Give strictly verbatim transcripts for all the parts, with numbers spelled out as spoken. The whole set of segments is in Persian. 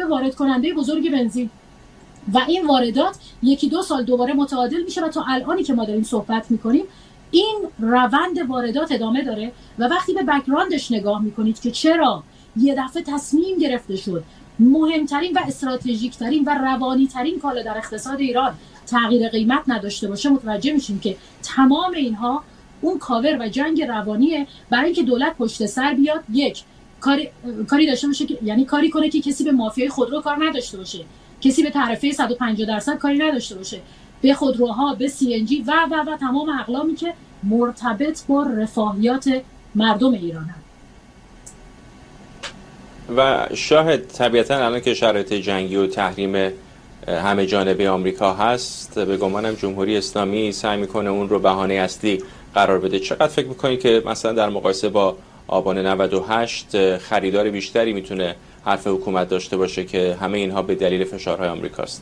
وارد کننده بزرگ بنزین و این واردات یکی دو سال دوباره متعادل میشه و تا الانی که ما داریم صحبت میکنیم این روند واردات ادامه داره. و وقتی به بک‌گراندش نگاه میکنید که چرا یه دفعه تصمیم گرفته شد مهمترین و استراتژیکترین و روانیترین کالا در اقتصاد ایران تغییر قیمت نداشته باشه، متوجه میشیم که تمام اینها اون کاور و جنگ روانیه برای اینکه دولت پشت سر بیاد، یک کاری کاری داشته باشه که یعنی کاری کنه که کسی به مافیای خودرو کار نداشته باشه، کسی به تعرفه صد و پنجاه درصد کاری نداشته باشه، به خودروها، به سی ان جی و و و تمام اقلامی که مرتبط با رفاهیات مردم ایران هم. و شاهد طبیعتا الان که شرایط جنگی و تحریم همه جانبه آمریکا هست، به گمانم جمهوری اسلامی سعی میکنه اون رو بهانه اصلی قرار بده. چقدر فکر میکنید که مثلا در مقایسه با آبان نود و هشت خریدار بیشتری میتونه حرف حکومت داشته باشه که همه اینها به دلیل فشارهای آمریکاست؟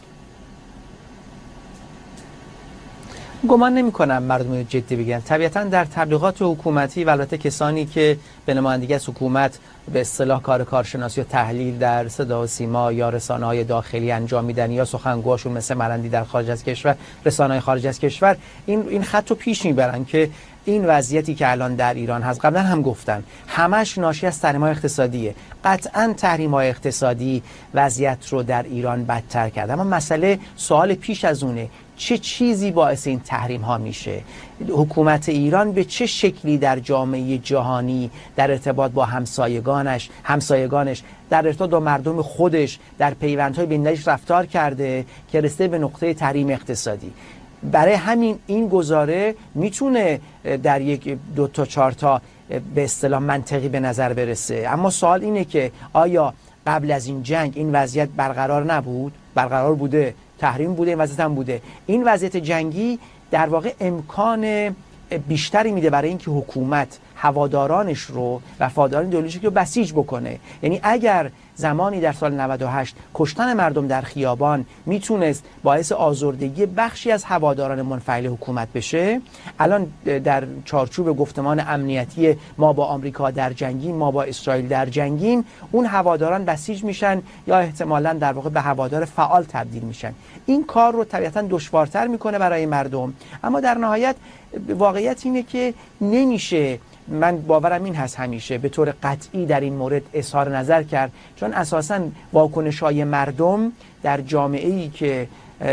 گمان نمی کنم مردم جدی بگن. طبیعتا در تبلیغات حکومتی و البته کسانی که به نمایندگی از حکومت به اصطلاح کار کارشناسی و تحلیل در صدا و سیما یا رسانه‌های داخلی انجام میدن یا سخنگوهاشون مثل ملندی در خارج از کشور، رسانه‌های خارج از کشور این این خط رو پیش میبرن که این وضعیتی که الان در ایران هست، قبلا هم گفتن، همش ناشی از تحریم‌های اقتصادیه. قطعاً تحریم‌های اقتصادی وضعیت رو در ایران بدتر کرد، اما مسئله سوال پیش از اونه چه چیزی باعث این تحریم ها میشه؟ حکومت ایران به چه شکلی در جامعه جهانی در ارتباط با همسایگانش همسایگانش در ارتباط با مردم خودش در پیوندهای بین‌المللیش رفتار کرده که رسیده به نقطه تحریم اقتصادی؟ برای همین این گزاره میتونه در یک دو تا چهار تا به اصطلاح منطقی به نظر برسه، اما سوال اینه که آیا قبل از این جنگ این وضعیت برقرار نبود؟ برقرار بوده، تحریم بوده، این وضعیت هم بوده. این وضعیت جنگی در واقع امکان بیشتری میده برای اینکه حکومت هوادارانش رو و وفاداران ایدئولوژیک رو بسیج بکنه. یعنی اگر زمانی در سال نود و هشت کشتن مردم در خیابان میتونست باعث آزردگی بخشی از هواداران منفعل حکومت بشه، الان در چارچوب گفتمان امنیتی ما با آمریکا در جنگیم، ما با اسرائیل در جنگیم، اون هواداران بسیج میشن یا احتمالاً در واقع به هوادار فعال تبدیل میشن. این کار رو طبیعتاً دشوارتر میکنه برای مردم، اما در نهایت واقعیت اینه که نمیشه، من باورم این هست، همیشه به طور قطعی در این مورد اظهار نظر کرد، چون اساساً واکنش‌های مردم در جامعه‌ای که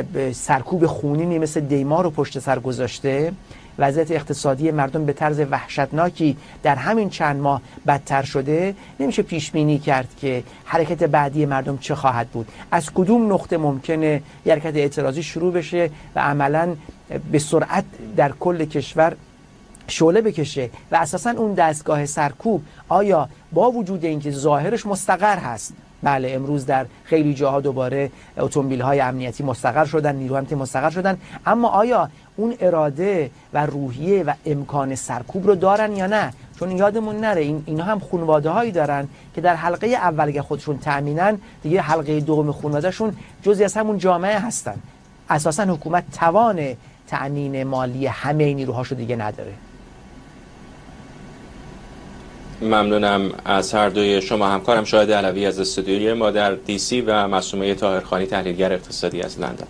سرکوب خونینی مثل دیما رو پشت سر گذاشته، وضعیت اقتصادی مردم به طرز وحشتناکی در همین چند ماه بدتر شده، نمیشه پیش بینی کرد که حرکت بعدی مردم چه خواهد بود، از کدوم نقطه ممکنه یه حرکت اعتراضی شروع بشه و عملاً به سرعت در کل کشور شعله بکشه و اساساً اون دستگاه سرکوب آیا با وجود اینکه ظاهرش مستقر هست، بله امروز در خیلی جاها دوباره اتومبیل‌های امنیتی مستقر شدن، نیروی امنیتی مستقر شدن، اما آیا اون اراده و روحیه و امکان سرکوب رو دارن یا نه؟ چون یادمون نره این اینا هم خانواده‌هایی دارن که در حلقه اول که خودشون تأمینن، دیگه حلقه دوم خانواده‌شون جزئی از همون جامعه هستن. اساساً حکومت توان تأمین مالی همه نیروهاشو دیگه نداره. ممنونم از هر دوی شما. همکارم شاهد علوی از استودیوی ما در دی سی و معصومه طاهرخانی تحلیلگر اقتصادی از لندن.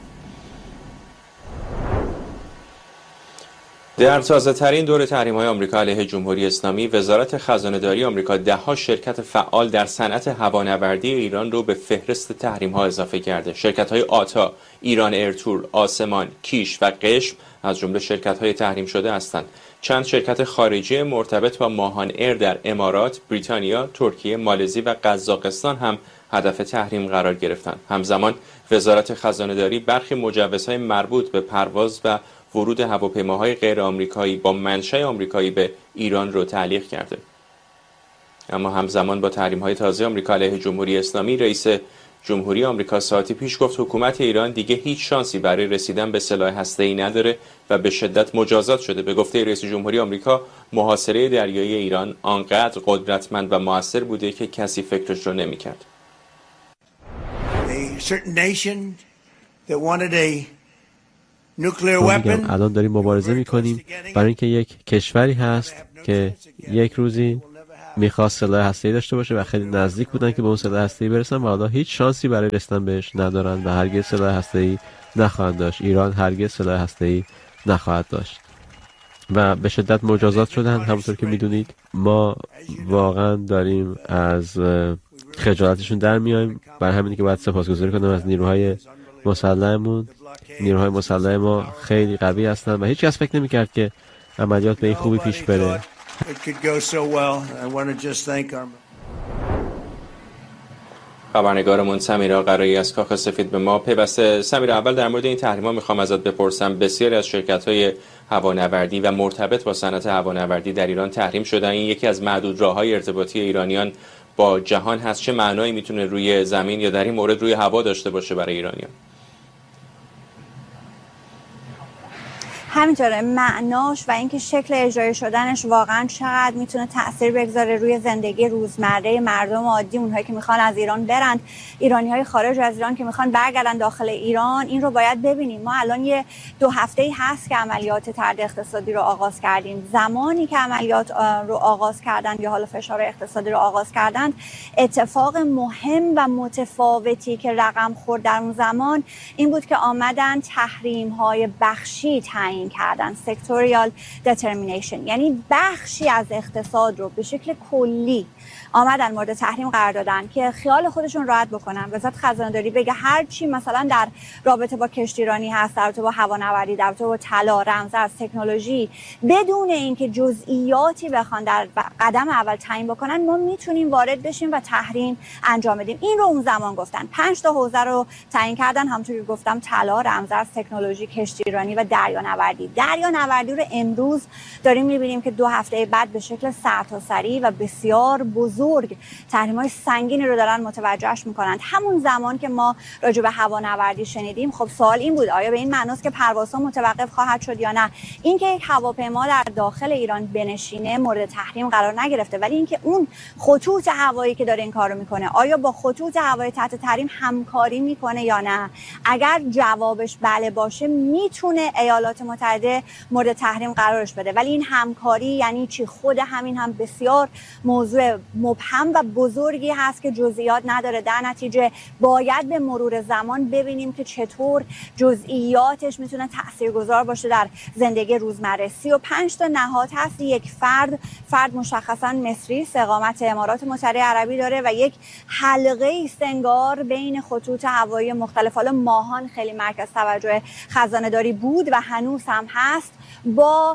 در تازه ترین دور تحریم های آمریکا علیه جمهوری اسلامی، وزارت خزانه داری آمریکا ده ها شرکت فعال در صنعت هوانوردی ایران رو به فهرست تحریم ها اضافه کرده. شرکت های آتا، ایران ایرتور، آسمان، کیش و قشم از جمله شرکت های تحریم شده هستند. چند شرکت خارجی مرتبط با ماهان ایر در امارات، بریتانیا، ترکیه، مالزی و قزاقستان هم هدف تحریم قرار گرفتند. همزمان وزارت خزانه داری برخی مجوزهای مربوط به پرواز و ورود هواپیماهای غیر آمریکایی با منشأ آمریکایی به ایران رو تعلیق کرده. اما همزمان با تحریم‌های تازه آمریکا علیه جمهوری اسلامی، رئیس جمهوری آمریکا ساعتی پیش گفت حکومت ایران دیگه هیچ شانسی برای رسیدن به سلاح هسته‌ای نداره و به شدت مجازات شده. به گفته رئیس جمهوری آمریکا، محاصره دریایی ایران آنقدر قدرتمند و موثر بوده که کسی فکرش رو نمی‌کرد. میگم الان داریم مبارزه میکنیم برای اینکه یک کشوری هست که یک روزی میخواست سلاح هسته‌ای داشته باشه و خیلی نزدیک بودن که به اون سلاح هسته‌ای برسن و حالا هیچ شانسی برای رسیدن بهش ندارن و هرگز سلاح هسته‌ای نخواهند داشت. ایران هرگز سلاح هسته‌ای نخواهد داشت و به شدت مجازات شدن. همونطور که میدونید ما واقعا داریم از خجالتشون در میایم، برای همینی که باید سپاسگزاری کنم از نیروهای مسلحمون. نیروهای مسلح ما خیلی قوی هستن و هیچ کس فکر نمی‌کرد که عملیات به این خوبی پیش بره. خبرنگارمون سمیرا قرایی از کاخ سفید به ما پیوسته. سمیرا، اول در مورد این تحریم‌ها میخوام ازت بپرسم. بسیاری از شرکت‌های هوانوردی و مرتبط با صنعت هوانوردی در ایران تحریم شدن. این یکی از معدود راه‌های ارتباطی ایرانیان با جهان هست. چه معنایی میتونه روی زمین یا در این مورد روی هوا داشته باشه برای ایرانیان؟ همینطوره، معناش و اینکه شکل اجرایی شدنش واقعا چقدر میتونه تأثیر بگذاره روی زندگی روزمره مردم عادی، اونهایی که میخوان از ایران برند، ایرانی‌های خارج از ایران که میخوان برگردن داخل ایران. این رو باید ببینیم. ما الان یه دو هفته‌ای هست که عملیات طرد اقتصادی رو آغاز کردیم. زمانی که عملیات رو آغاز کردن یا حالا فشار اقتصادی رو آغاز کردن، اتفاق مهم و متفاوتی که رقم خورد در اون زمان این بود که آمدن تحریم‌های بخشی تعیین کردن، سکتوریال دترمینیشن، یعنی بخشی از اقتصاد رو به شکل کلی آمدن مورد تحریم قرار دادن که خیال خودشون راحت بکنن. وزارت خزانه‌داری بگه هر چی مثلا در رابطه با کشتیرانی هست، در رابطه با هوانوردی، در رابطه با طلا، رمزارز، تکنولوژی، بدون اینکه جزئیاتی بخوان در قدم اول تعیین بکنن، ما میتونیم وارد بشیم و تحریم انجام بدیم. این رو اون زمان گفتن. پنج تا حوزه رو تعیین کردن، همونطور که گفتم طلا، رمزارز، تکنولوژی، کشتیرانی و دریانوردی. دریانوردی رو امروز داریم می‌بینیم که دو هفته بعد به شکل سرتاسری و بسیار بزرگ تحریم‌های سنگینی رو دارن متوجهش میکنند. همون زمان که ما راجع به هوانوردی شنیدیم، خب سوال این بود آیا به این معناست که پروازها متوقف خواهد شد یا نه؟ اینکه یک هواپیما در داخل ایران بنشینه مورد تحریم قرار نگرفته، ولی اینکه اون خطوط هوایی که داره این کارو میکنه آیا با خطوط هوایی تحت تحریم همکاری میکنه یا نه؟ اگر جوابش بله باشه، میتونه ایالات متحده مورد تحریم قرارش بده. ولی این همکاری یعنی چی؟ خود همین هم بسیار موضوع مبهم و بزرگی هست که جزئیات نداره. در نتیجه باید به مرور زمان ببینیم که چطور جزئیاتش میتونه تاثیرگذار باشه در زندگی روزمره. سی و پنج تا نهاد هست. یک فرد فرد مشخصا مصری، اقامت امارات متحده عربی داره و یک حلقه سنگار بین خطوط هوایی مختلف. حالا ماهان خیلی مرکز توجه خزانه‌داری بود و هنوز هم هست، با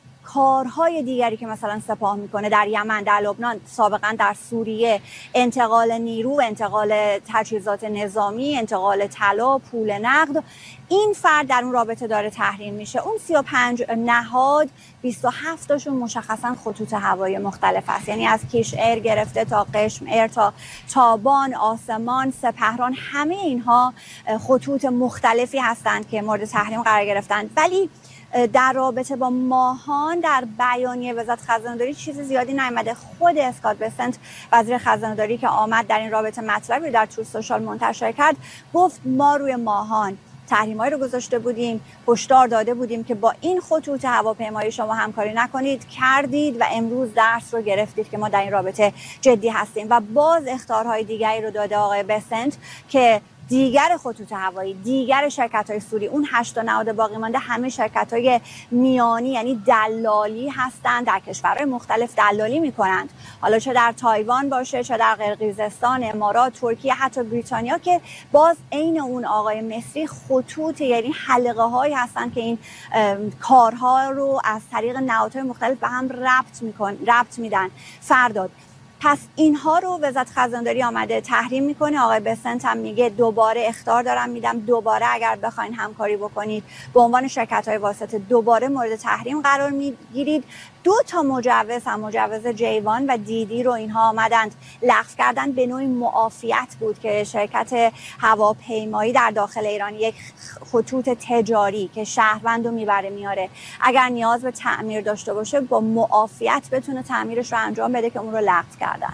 کارهای دیگری که مثلا سپاه میکنه در یمن، در لبنان، سابقا در سوریه، انتقال نیرو، انتقال تجهیزات نظامی، انتقال طلا، پول نقد. این فرد در اون رابطه داره تحریم میشه. اون سی و پنج نهاد، بیست و هفت تاشون مشخصا خطوط هوایی مختلف است، یعنی از کیش ایر گرفته تا قشم ایر تا تابان، آسمان، سپهران، همه اینها خطوط مختلفی هستند که مورد تحریم قرار گرفتن. ولی در رابطه با ماهان در بیانیه وزارت خزانه‌داری چیز زیادی نیامده. خود اسکات بسنت وزیر خزانه‌داری که آمد در این رابطه مطلبی در تروث سوشال منتشر کرد، گفت ما روی ماهان تحریمایی رو گذاشته بودیم، هشدار داده بودیم که با این خطوط هواپیمایی شما همکاری نکنید، کردید و امروز درس رو گرفتید که ما در این رابطه جدی هستیم. و باز اخطارهای دیگری رو داده آقای بسنت که دیگر خطوط هوایی، دیگر شرکت‌های سوری، اون هشت تا نهاد باقی مانده همه شرکت‌های میانی یعنی دلالی هستند، در کشورهای مختلف دلالی می‌کنند. حالا چه در تایوان باشه، چه در قرقیزستان، امارات، ترکیه، حتی بریتانیا، که باز عین اون آقای مصری خطوط یعنی حلقه‌هایی هستند که این کارها رو از طریق نهادهای مختلف به هم ربط می‌کن، ربط میدن. فرداد پس اینها رو وزارت خزانه‌داری آمده تحریم میکنه. آقای بسنت هم میگه دوباره اخطار دارم میدم، دوباره اگر بخواین همکاری بکنید به عنوان شرکت‌های واسطه دوباره مورد تحریم قرار میگیرید. دو تا مجوز هم، مجوز جیوان و دیدی رو اینها آمدند لغو کردن. به نوعی معافیت بود که شرکت هواپیمایی در داخل ایران، یک خطوط تجاری که شهروند رو میبره میاره، اگر نیاز به تعمیر داشته باشه با معافیت بتونه تعمیرش رو انجام بده، که اون رو لغو کردن.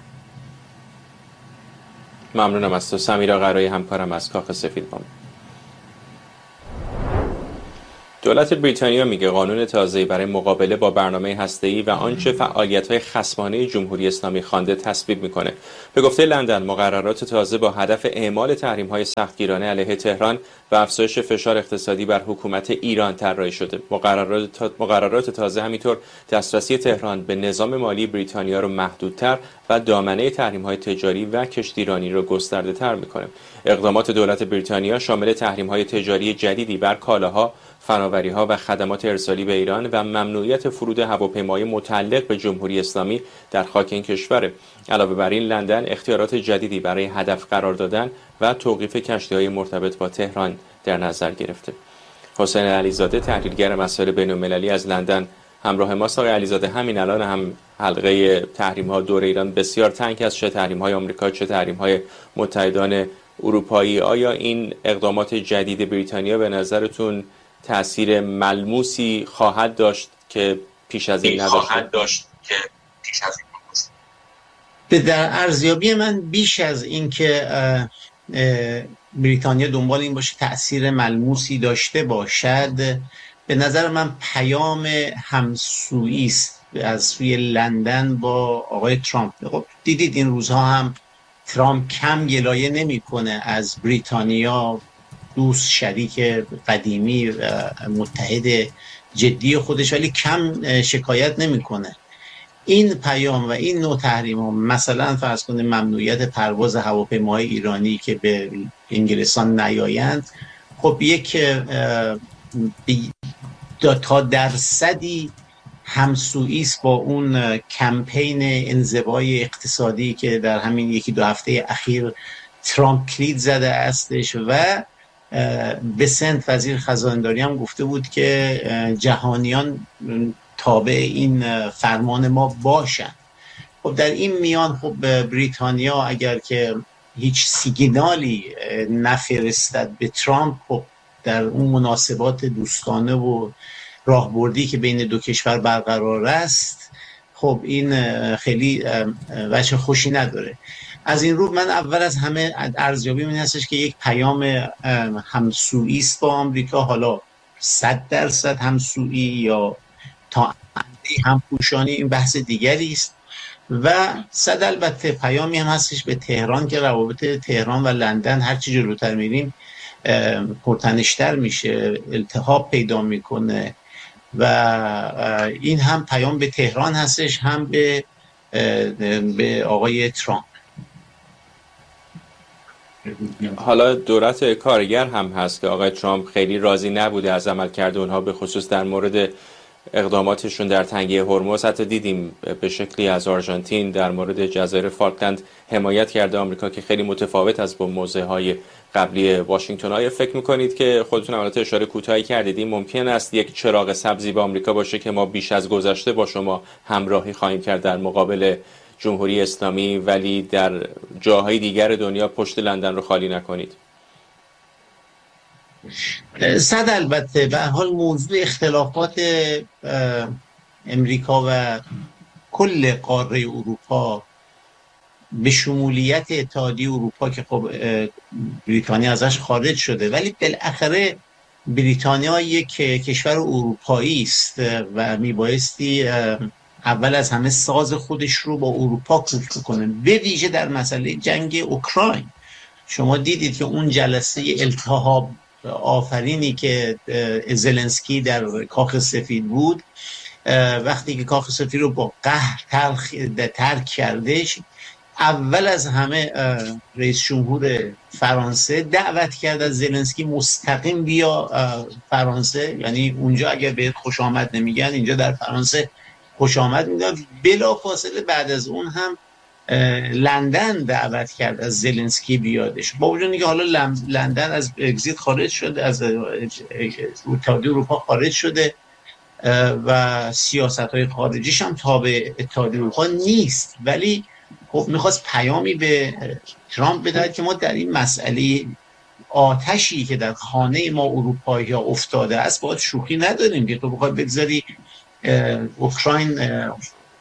ممنونم از تو سمیرا قرایی، همکارم از کاخ سفید. با دولت بریتانیا میگه قانون تازه‌ای برای مقابله با برنامه هسته‌ای و آنچه فعالیت‌های خصمانه جمهوری اسلامی خوانده تصویب میکنه. به گفته لندن، مقررات تازه با هدف اعمال تحریم‌های سختگیرانه علیه تهران و افزایش فشار اقتصادی بر حکومت ایران طراحی شده. مقررات مقررات تازه همینطور دسترسی تهران به نظام مالی بریتانیا رو محدودتر و دامنه تحریم‌های تجاری و کشتیرانی رو گسترده‌تر میکنه. اقدامات دولت بریتانیا شامل تحریم‌های تجاری جدیدی بر کالاها، فناوری‌ها و خدمات ارسالی به ایران و ممنوعیت فرود هواپیمای متعلق به جمهوری اسلامی در خاک این کشور. علاوه بر این، لندن اختیارات جدیدی برای هدف قرار دادن و توقیف کشتی‌های مرتبط با تهران در نظر گرفته. حسین علیزاده، تحلیلگر مسائل بین‌المللی از لندن، همراه ماست. آقای علیزاده، همین الان هم حلقه تحریم‌ها دور ایران بسیار تنگ است، چه تحریم‌های آمریکا چه تحریم‌های متحدان اروپایی. آیا این اقدامات جدید بریتانیا به نظرتون تأثیر ملموسی خواهد داشت که پیش از این خواهد داشت که پیش از این؟ در ارزیابی من بیش از این که بریتانیا دنبال این باشه تأثیر ملموسی داشته باشد، به نظر من پیام همسویی است از سوی لندن با آقای ترامپ. خب دیدید این روزها هم ترامپ کم گلایه نمیکنه از بریتانیا، دوست شریک قدیمی و متحد جدی خودش، ولی کم شکایت نمیکنه. این پیام و این نوع تحریم ها، مثلا فرض کنید ممنوعیت پرواز هواپیماهای ایرانی که به انگلستان نیایند، خب یک تا درصدی همسویی است با اون کمپین انزوای اقتصادی که در همین یکی دو هفته اخیر ترامپ کلید زده استش و بسنت وزیر خزانه‌داری هم گفته بود که جهانیان تابع این فرمان ما باشن. خب در این میان خب بریتانیا اگر که هیچ سیگنالی نفرستد به ترامپ، خب در اون مناسبات دوستانه و راهبردی که بین دو کشور برقرار است، خب این خیلی وجه خوشی نداره. از این رو من اول از همه ارزیابی این هستش که یک پیام همسویی است با آمریکا، حالا صد درصد همسویی یا تا اندی همپوشانی این بحث دیگری است. و صد البته پیامی هم هستش به تهران که روابط تهران و لندن هرچی جلوتر میریم پرتنشتر میشه، التهاب پیدا میکنه و این هم پیام به تهران هستش، هم به به آقای ترامپ. حالا دولت کارگر هم هست که آقای ترامپ خیلی راضی نبوده از عملکرد اونها، به خصوص در مورد اقداماتشون در تنگه هرمز. حتی دیدیم به شکلی از آرژانتین در مورد جزایر فالکلند حمایت کرده آمریکا که خیلی متفاوت از با موضع‌های قبلی واشنگتن. آیا فکر می‌کنید که خودتون البته اشاره کوتاهی کردید این ممکن است یک چراغ سبزی به آمریکا باشه که ما بیش از گذشته با شما همراهی خواهیم کرد در مقابل جمهوری اسلامی، ولی در جاهای دیگر دنیا پشت لندن رو خالی نکنید؟ صد البته به حال موضوع اختلافات امریکا و کل قاره اروپا به شمولیت اتحادیه اروپا که خب بریتانیا ازش خارج شده، ولی بالاخره بریتانیا یک کشور اروپایی است و میبایستی اول از همه ساز خودش رو با اروپا کوفت کنه، به ویژه در مسئله جنگ اوکراین. شما دیدید که اون جلسه التهاب آفرینی که زلنسکی در کاخ سفید بود، وقتی که کاخ سفید رو با قهر ترک کردش، اول از همه رئیس جمهور فرانسه دعوت کرد از زلنسکی مستقیم بیا فرانسه، یعنی اونجا اگر بهت خوش آمد نمیگن اینجا در فرانسه خوش آمد میگن. بلا فاصله بعد از اون هم لندن دعوت کرد از زلنسکی بیادش، با وجود اینکه حالا لندن از اگزیت خارج شده، از اتحادیه اروپا خارج شده و سیاست‌های خارجیش هم تابع اتحادیه اروپا نیست، ولی خب میخواست پیامی به ترامپ بده که ما در این مسئله آتشی که در خانه ما اروپایی‌ها افتاده است باید شوخی نداریم که تو بخوای بگذاری اوکراین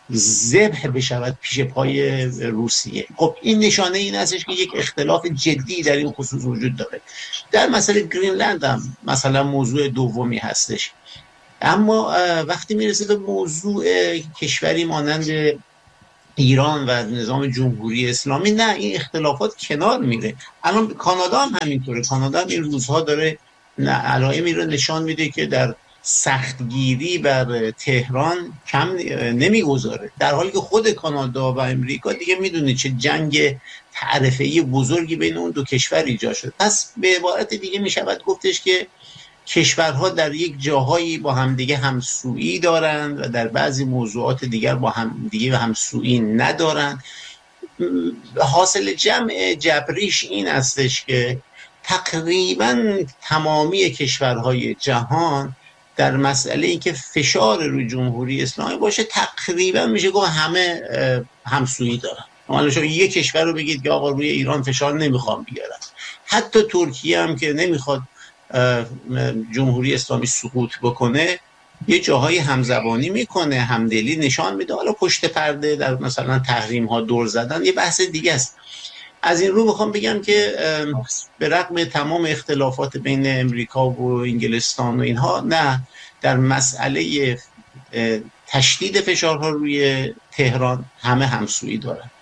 ذبح بشود پیش پای روسیه. خب این نشانه این هستش که یک اختلاف جدی در این خصوص وجود داره. در مسئله گرینلند هم مثلا موضوع دومی هستش، اما وقتی میرسه به موضوع کشوری مانند ایران و نظام جمهوری اسلامی، نه، این اختلافات کنار میره. الان کانادا هم همینطوره. کانادا هم این روزها داره علائمی رو نشان میده که در سختگیری بر تهران کم نمیگذاره، در حالی که خود کانادا و امریکا دیگه میدونه چه جنگ تعرفه‌ای بزرگی بین اون دو کشور ایجاد شده. پس به عبارت دیگه میشود گفتش که کشورها در یک جاهایی با همدیگه همسویی دارند و در بعضی موضوعات دیگر با همدیگه همسویی ندارند. حاصل جمع جبریش این استش که تقریبا تمامی کشورهای جهان در مسئله این که فشار روی جمهوری اسلامی باشه تقریبا میشه گفت همه همسویی دارن. حالا شما یک کشور رو بگید که آقا روی ایران فشار نمیخوام بیارن، حتی ترکیه هم که نمیخواد جمهوری اسلامی سقوط بکنه یه جاهای همزبانی میکنه، همدلی نشان میده. حالا پشت پرده در مثلا تحریم ها دور زدن یه بحث دیگه است. از این رو میخوام بگم که به رغم تمام اختلافات بین امریکا و انگلستان و اینها، نه، در مسئله تشدید فشارها روی تهران همه همسویی دارن.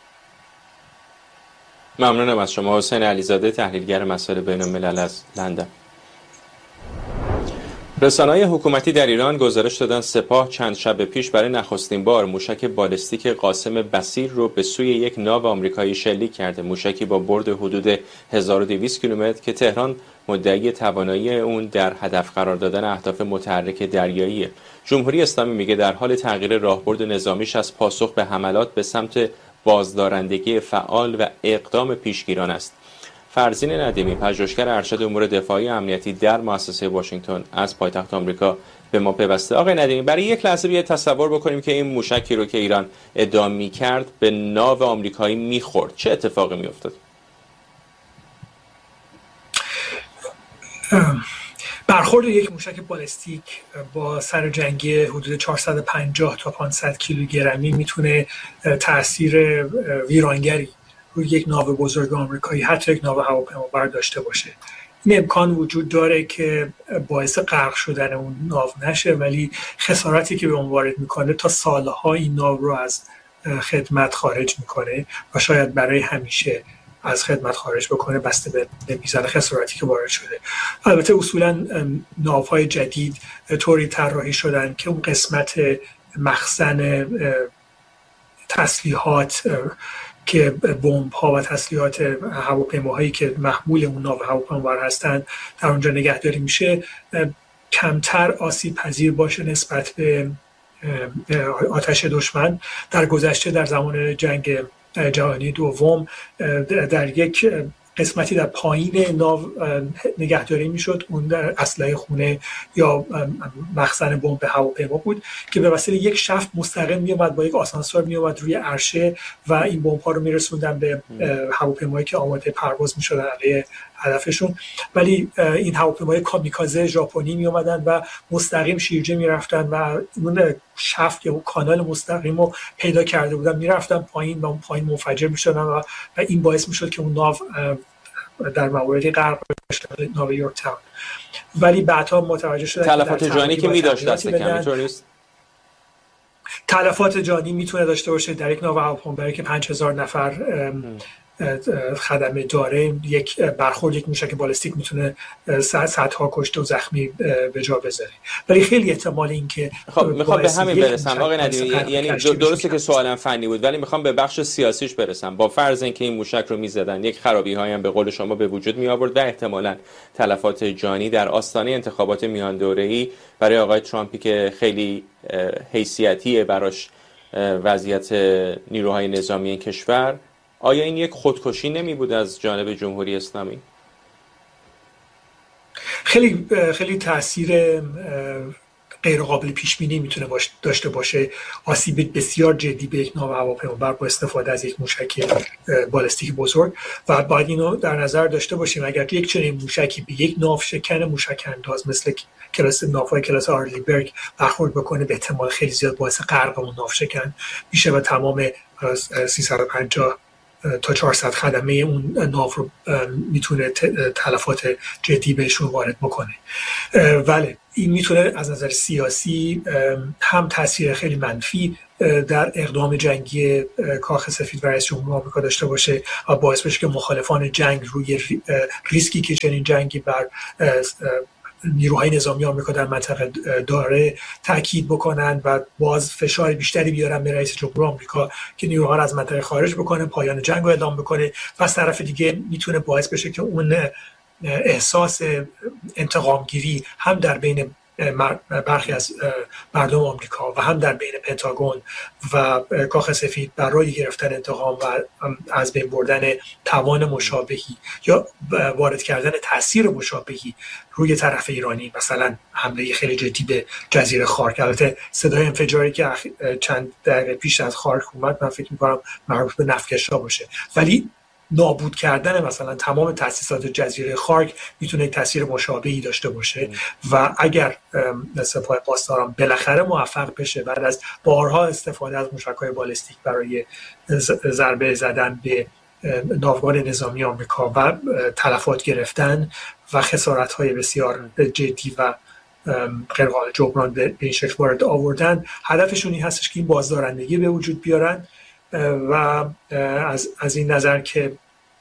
ممنونم از شما. حسین علیزاده، تحلیلگر مسائل بین الملل از لندن. رسانه‌های حکومتی در ایران گزارش دادن سپاه چند شب پیش برای نخستین بار موشک بالستیک قاسم بصیر رو به سوی یک ناو آمریکایی شلیک کرده. موشکی با برد حدود هزار و دویست کیلومتر که تهران مدعی توانایی اون در هدف قرار دادن اهداف متحرک دریاییه. جمهوری اسلامی میگه در حال تغییر راهبرد نظامیش از پاسخ به حملات به سمت بازدارندگی فعال و اقدام پیشگیران است. فرزین ندیمی، پژوهشگر ارشد امور دفاعی امنیتی در مؤسسه واشنگتن از پایتخت آمریکا به ما پیوسته. آقای ندیمی، برای یک لحظه بیاید تصور بکنیم که این موشکی رو که ایران ادعا می‌کرد به ناو آمریکایی می‌خورد، چه اتفاقی می‌افتاد؟ برخورد یک موشک بالستیک با سر جنگی حدود چهارصد و پنجاه تا پانصد کیلوگرمی میتونه تاثیر ویرانگری روی یک ناو بزرگ آمریکایی، حتی یک ناو هواپیمابر داشته باشه. این امکان وجود داره که باعث غرق شدن اون ناو نشه، ولی خسارتی که به اون وارد میکنه تا سالها این ناو رو از خدمت خارج میکنه و شاید برای همیشه از خدمت خارج بکنه، بسته به میزان خسارتی که وارد شده. البته اصولا ناوهای جدید طوری طراحی شدن که اون قسمت مخزن تسلیحات که بمب ها و تسلیحات هواپیماهایی که محمول اون ناو هواپیمابر هستند در اونجا نگهداری میشه، کمتر آسیب پذیر باشه نسبت به آتش دشمن. در گذشته در زمان جنگ جهانی دوم در یک قسمتی در پایین ناو نگهداری میشد، اون در اسلحه خونه یا مخزن بمب هواپیما بود که به وسیله یک شافت مستقیم میومد، با یک آسانسور میومد روی عرشه و این بمب ها رو میرسوندن به هواپیمایی که آماده پرواز میشدن علیه هدفشون. ولی این هواپیمای کامیکازه ژاپنی میومدن و مستقیم شیرجه میرفتن و اون شافت یا کانال مستقیم رو پیدا کرده بودن، میرفتن پایین و اون پایین منفجر میشدن و این باعث میشد که اون ناو در موردی غرق بشه، ناو یورک تاون. ولی بعدها متوجه شدن تلفات جانی که می‌داشت دست کم اینطور نیست. تلفات جانی میتونه داشته باشه در یک ناو هواپیمابری که پنج هزار نفر خدمه داره. یک برخورد یک موشک بالستیک میتونه صدها کشته و زخمی به جا بذاره، ولی خیلی احتمال این که خب میخوام به همین برسم آقای ندیمی، یعنی درسته که سوالم فنی بود ولی میخوام به بخش سیاسیش برسم. با فرض اینکه این موشک رو میزدن، یک خرابی هایی هم به قول شما به وجود می آورد و احتمالاً تلفات جانی در آستانه انتخابات میان دوره‌ای برای آقای ترامپی که خیلی حیثیتیه براش وضعیت نیروهای نظامی این کشور، آیا این یک خودکشی نمی بود از جانب جمهوری اسلامی؟ خیلی خیلی تاثیر غیر قابل پیش بینی میتونه باش داشته باشه، آسیب بسیار جدی به یک ناو هواپیمابر با استفاده از یک موشک بالستیک بزرگ. و باید اینو در نظر داشته باشیم اگر یک چنین موشکی به یک ناو شکن موشک انداز مثل کلاس ناوهای کلاس آرلی برگ برخورد بکنه، به احتمال خیلی زیاد باعث غرق اون ناو شکن میشه و تمام سیصد و پنجاه تا چهارصد خدمه اون ناو رو میتونه تلفات جدی بهشون وارد بکنه. ولی این میتونه از نظر سیاسی هم تاثیر خیلی منفی در اقدام جنگی کاخ سفید و رئیس جمهور آمریکا داشته باشه و باعث بشه که مخالفان جنگ روی ریسکی که چنین جنگی بر نیروهای نظامی آمریکا در منطقه داره تاکید بکنن و باز فشار بیشتری بیارن به رئیس جمهور آمریکا که نیروها رو از منطقه خارج بکنه، پایان جنگ رو اعلام بکنه. و از طرف دیگه میتونه باعث بشه که اون احساس انتقامگیری هم در بین برخی از مردم آمریکا و هم در بین پنتاگون و کاخ سفید برای گرفتن انتقام و از بین بردن توان مشابهی یا وارد کردن تاثیر مشابهی روی طرف ایرانی، مثلا حمله خیلی جدی به جزیره خارک. البته صدای انفجاری که چند دقیقه پیش از خارک اومد من فکر می‌کنم مربوط به نفتکش‌ها باشه، ولی نابود کردن مثلا تمام تأسیسات جزیره خارک میتونه تاثیر مشابهی داشته باشه. و اگر سپاه پاسداران بالاخره موفق بشه بعد از بارها استفاده از موشک‌های بالستیک برای ضربه زدن به ناوگان نظامی آمریکا و تلفات گرفتن و خسارت‌های بسیار جدی و غیر قابل جبران به این شکل وارد آوردن، هدفشون این هستش که این بازدارندگی به وجود بیارن و از از این نظر که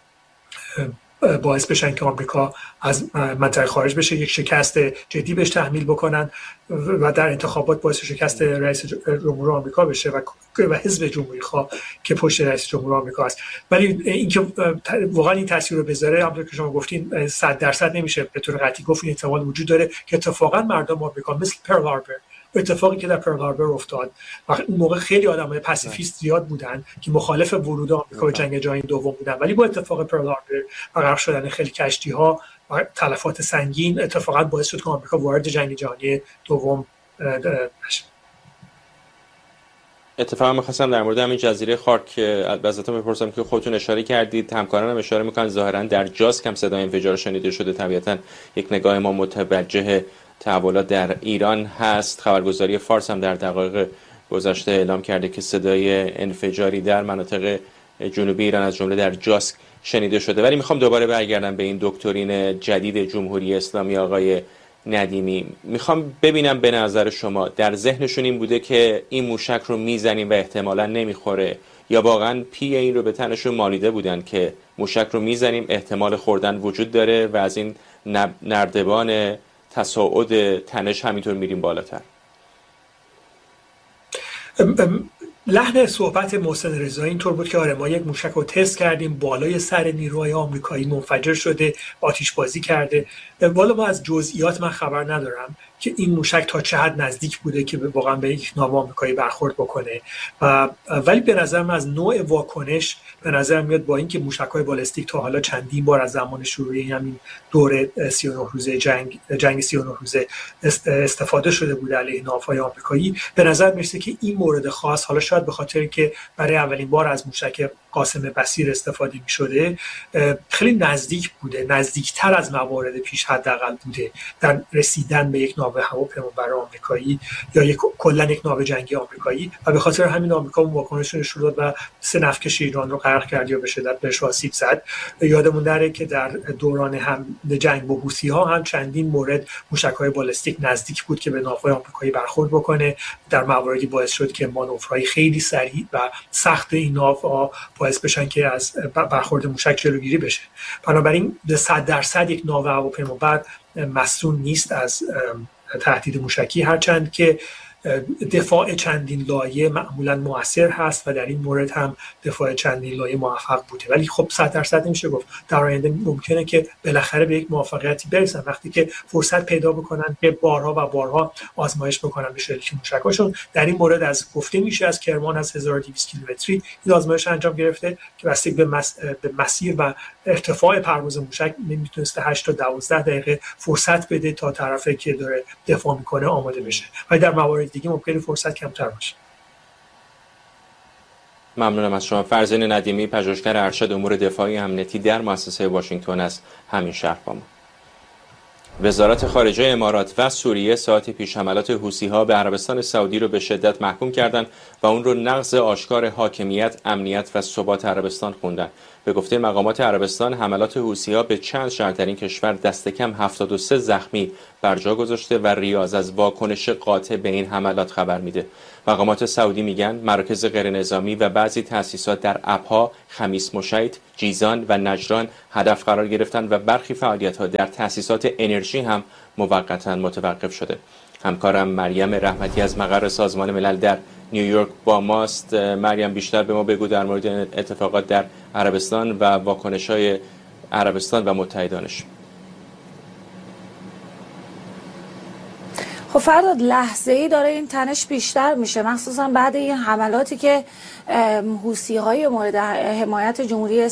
باعث بشن که آمریکا از منطقه خارج بشه، یک شکست جدی بهش تحمیل بکنن و در انتخابات باعث شکست رئیس جمهور آمریکا بشه و و حزب جمهوری خواه که پشت رئیس جمهور آمریکا است. ولی اینکه واقعا این تاثیر رو بذاره، همونطور که شما گفتین صد درصد نمیشه به طور قطعی گفت. این احتمال وجود داره که اتفاقا مردم آمریکا مثل پرل هاربر، اتفاقی که در پرل هاربر افتاد و اون موقع خیلی آدمای پاسیفیست زیاد بودن که مخالف ورود آمریکا به جنگ جهانی دوم بودن، ولی با اتفاق پرل هاربر و غرق شدن خیلی کشتی‌ها و تلفات سنگین اتفاقا باعث شد که آمریکا وارد جنگ جهانی دوم بشه. اتفاقا می‌خواستم در مورد همین جزیره خارک ازتون بپرسم که خودتون اشاره کردید، همکاران هم اشاره می‌کنن ظاهراً در جاسک هم صدای انفجار شنیده شده. طبیعتاً یک نگاه ما متوجه تحولات در ایران هست. خبرگزاری فارس هم در دقایق گذشته اعلام کرده که صدای انفجاری در مناطق جنوبی ایران از جمله در جاسک شنیده شده. ولی میخوام دوباره برگردم به این دکترین جدید جمهوری اسلامی آقای ندیمی. میخوام ببینم به نظر شما در ذهنشون این بوده که این موشک رو میزنیم و احتمالاً نمیخوره، یا واقعاً پی این رو به تنشون مالیده بودن که موشک رو میزنیم احتمال خوردن وجود داره و از این نردبان تصاعد تنش همینطور میریم بالاتر؟ لحن صحبت محسن رضایی اینطور بود که آره ما یک موشک رو تست کردیم بالای سر نیروهای آمریکایی منفجر شده، آتش بازی کرده. والا ما از جزئیات من خبر ندارم که این موشک تا چه حد نزدیک بوده که واقعا به یک ناو آمریکایی برخورد بکنه و ولی به نظر من از نوع واکنش به نظر میاد با اینکه موشک‌های بالستیک تا حالا چندین بار از زمان شروع همین دوره سی و نه روزه جنگ جنگ سی و نه روزه استفاده شده بوده علیه ناوهای آمریکایی، به نظر میرسه که این مورد خاص، حالا شاید به خاطر که برای اولین بار از موشک قاسم بصیر استفاده می‌شده خیلی نزدیک بوده، نزدیکتر از موارد پیش حداقل بوده در رسیدن به یک ناو هواپیمابر آمریکایی یا یک کلا یک ناو جنگی آمریکایی و به خاطر همین آمریکا اون واکنش رو نشون داد و سه نفتکش ایران رو غرق کرد یا به شدت بهش آسیب زد. یادمون نره که در دوران هم جنگ با حوثی‌ها هم چندین مورد موشک‌های بالستیک نزدیک بود که به ناوهای آمریکایی برخورد بکنه، در مواردی باعث شد که مانورهای خیلی سریع و سخت این ناوها باعث بشن که از برخورد موشک جلوگیری بشه. بنابراین به صد درصد یک ناو هواپیمابر مصون نیست از تهدید موشکی، هرچند که دفاع چندین لایه معمولا مؤثر هست و در این مورد هم دفاع چندین لایه موفق بوده. ولی خب صد درصد نمیشه گفت. در آینده ممکنه که بالاخره به یک موفقیتی برسن وقتی که فرصت پیدا بکنن که بارها و بارها آزمایش بکنن به شکل موشکاشون. در این مورد از گفته میشه از کرمان از هزار و دویست کیلومتری این آزمایش انجام گرفته که بستگی به, مس... به مسیر و ارتفاع پرواز موشک میتونسته هشت تا دوازده دقیقه فرصت بده تا طرفی که داره دفاع میکنه آماده بشه، ولی در موارد دیگه ممکنه فرصت کمتر باشه. ممنونم از شما. فرزین ندیمی، پژوهشگر ارشد امور دفاعی امنیتی در مؤسسه واشنگتن از همین شهر با ما. وزارت خارجه امارات و سوریه ساعتی پیش حملات حوثی‌ها به عربستان سعودی رو به شدت محکوم کردند و اون رو نقض آشکار حاکمیت، امنیت و ثبات عربستان خوندن. به گفته مقامات عربستان، حملات حوثی‌ها به چند شهر در این کشور دست کم هفتاد و سه زخمی بر جا گذاشته و ریاض از واکنش قاطع به این حملات خبر میده. مقامات سعودی میگن مراکز غیرنظامی و بعضی تأسیسات در ابها، خمیس مشیط، جیزان و نجران هدف قرار گرفتن و برخی فعالیت‌ها در تأسیسات انرژی هم موقتا متوقف شده. همکارم مریم رحمتی از مقر سازمان ملل در نیویورک با ماست. مریم، بیشتر به ما بگو در مورد اتفاقات در عربستان و واکنش‌های عربستان و متحدانش. خب فرداد، لحظه‌ای داره این تنش بیشتر میشه، مخصوصا بعد این حملاتی که حوثی‌های مورد حمایت جمهوری